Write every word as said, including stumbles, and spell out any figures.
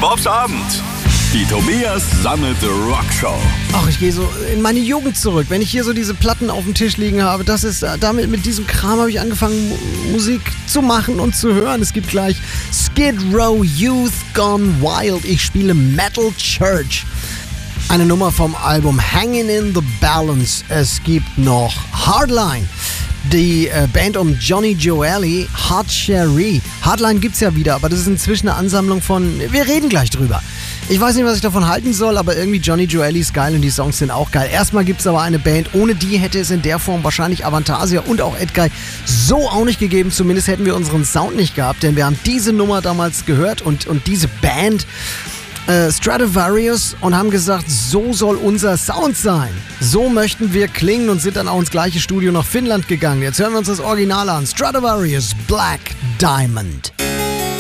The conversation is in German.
Bobs Abend. Die Tobias Sammelte Rockshow. Ach, ich gehe so in meine Jugend zurück. Wenn ich hier so diese Platten auf dem Tisch liegen habe, das ist, damit, mit diesem Kram habe ich angefangen, Musik zu machen und zu hören. Es gibt gleich Skid Row, Youth Gone Wild. Ich spiele Metal Church. Eine Nummer vom Album Hanging in the Balance. Es gibt noch Hardline. Die äh, Band um Johnny Gioeli, Hot Cherry. Hardline gibt's ja wieder, aber das ist inzwischen eine Ansammlung von... Wir reden gleich drüber. Ich weiß nicht, was ich davon halten soll, aber irgendwie Johnny Gioeli ist geil und die Songs sind auch geil. Erstmal gibt's aber eine Band, ohne die hätte es in der Form wahrscheinlich Avantasia und auch Edguy so auch nicht gegeben. Zumindest hätten wir unseren Sound nicht gehabt, denn wir haben diese Nummer damals gehört und, und diese Band... Äh, Stratovarius und haben gesagt, so soll unser Sound sein. So möchten wir klingen und sind dann auch ins gleiche Studio nach Finnland gegangen. Jetzt hören wir uns das Original an. Stratovarius, Black Diamond.